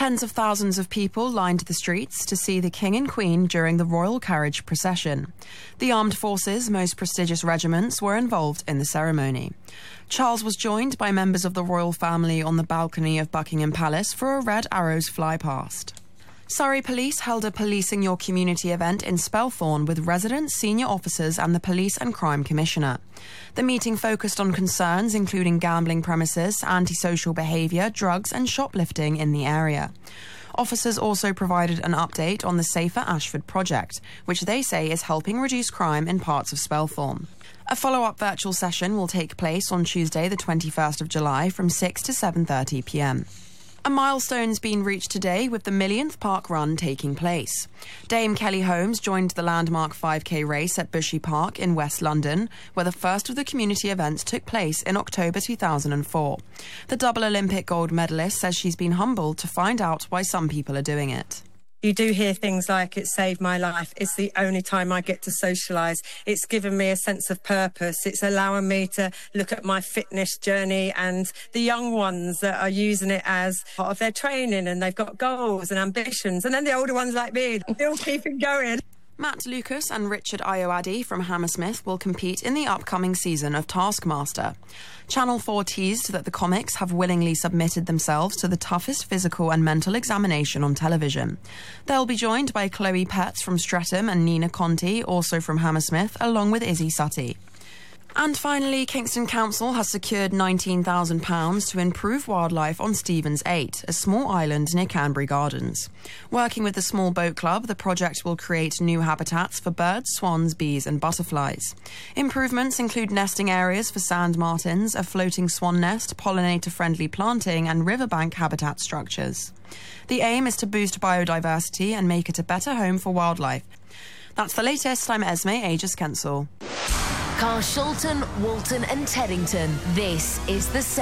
Tens of thousands of people lined the streets to see the King and Queen during the royal carriage procession. The armed forces' most prestigious regiments were involved in the ceremony. Charles was joined by members of the royal family on the balcony of Buckingham Palace for a Red Arrows flypast. Surrey Police held a Policing Your Community event in Spelthorne with residents, senior officers and the Police and Crime Commissioner. The meeting focused on concerns including gambling premises, antisocial behaviour, drugs and shoplifting in the area. Officers also provided an update on the Safer Ashford project, which they say is helping reduce crime in parts of Spelthorne. A follow-up virtual session will take place on Tuesday the 21st of July from 6 to 7:30 p.m. A milestone's been reached today with the millionth park run taking place. Dame Kelly Holmes joined the landmark 5k race at Bushy Park in West London, where the first of the community events took place in October 2004. The double Olympic gold medalist says she's been humbled to find out why some people are doing it. You do hear things like, it saved my life, it's the only time I get to socialise, it's given me a sense of purpose, it's allowing me to look at my fitness journey, and the young ones that are using it as part of their training and they've got goals and ambitions, and then the older ones like me, still keeping going. Matt Lucas and Richard Ayoade from Hammersmith will compete in the upcoming season of Taskmaster. Channel 4 teased that the comics have willingly submitted themselves to the toughest physical and mental examination on television. They'll be joined by Chloe Petts from Streatham and Nina Conti, also from Hammersmith, along with Izzy Suttie. And finally, Kingston Council has secured £19,000 to improve wildlife on Stevens 8, a small island near Canbury Gardens. Working with the Small Boat Club, the project will create new habitats for birds, swans, bees and butterflies. Improvements include nesting areas for sand martins, a floating swan nest, pollinator-friendly planting and riverbank habitat structures. The aim is to boost biodiversity and make it a better home for wildlife. That's the latest. I'm Esme Aegis Kensel. Carshalton, Walton and Teddington. This is the